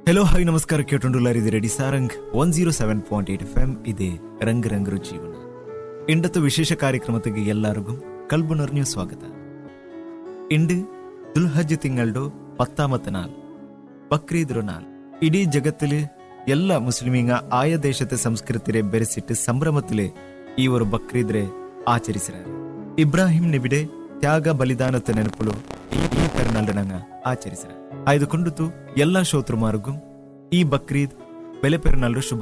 Hello hi ನಮಸ್ಕಾರ കേട്ടുകൊണ്ടുള്ളാരിത് ready Sarang 107.8 FM ഇത് ರಂಗ್ ರಂಗ್ ಜೀವನ ಇಂಡತ್ತು ವಿಶೇಷ ಕಾರ್ಯಕ್ರಮಕ್ಕೆ ಎಲ್ಲರಿಗೂ ಕಲ್ಬು ನಿറഞ്ഞ ಸ್ವಾಗತ. ಇಂದು ദുൽഹജ്ജ് തിങ്കളുടെ 10ാമത്തെ നാൾ ബക്രീദ് നാൾ. ഇടീ ജഗത്തില് എല്ലാ മുസ്ലിമീങ്ങ ആയ ദേശത്തെ സംസ്കൃതിരെ ಬೆರೆಸಿಟ್ಟು ಸಂಭ್ರಮത്തില് ಈ ഒരു ಬಕ್ರೀದ್ರೆ ಆಚರಿಸಿರಾರೆ. ಇಬ್ರಾಹಿಂ ನಬಿಡೆ ತ್ಯಾಗ ಬಲಿದಾನದ ನೆನಪುಲು ಈ ಪೆರುನಾಳನಂಗ ಆಚರಿಸಿರ. ಆಯ್ದುಕೊಂಡಿತು ಎಲ್ಲಾ ಶ್ರೋತೃಮಾರ್ಗೂ ಈ ಬಕ್ರೀದ್ ಬೆಲೆ ಪೆರುನಾಳು ಶುಭ